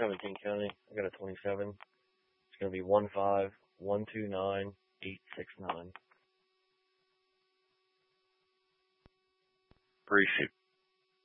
17 County. I got a 27. It's going to be 15129 869. Appreciate it.